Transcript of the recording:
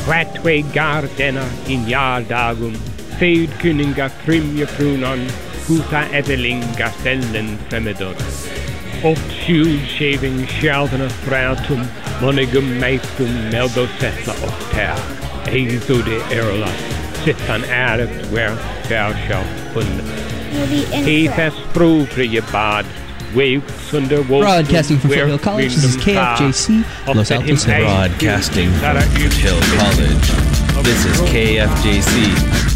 Chwetwe gardena in jardagum, feud kuninga frimje frunon, huta edelinga stellen fremedor. Oft sjuul shaving sjaldene frautum, monigum meistum meldo setla of ter, eenzode erola, sittan äret where thou shalt fund. Hefes provre je bad, Broadcasting from Foothill College, this is KFJC, Los Altos. Broadcasting from Foothill College, this is KFJC,